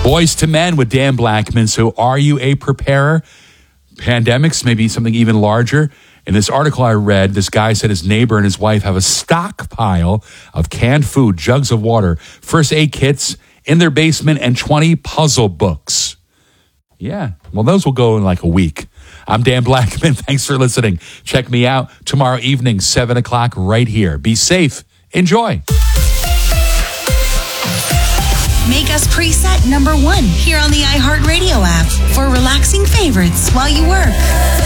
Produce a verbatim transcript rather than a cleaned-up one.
Boys to Men with Dan Blackman. So are you a preparer? Pandemics, maybe something even larger. In this article I read, this guy said his neighbor and his wife have a stockpile of canned food, jugs of water, first aid kits in their basement, and twenty puzzle books. Yeah, well, those will go in like a week. I'm Dan Blackman. Thanks for listening. Check me out tomorrow evening, seven o'clock, right here. Be safe. Enjoy. Make us preset number one here on the iHeartRadio app for relaxing favorites while you work.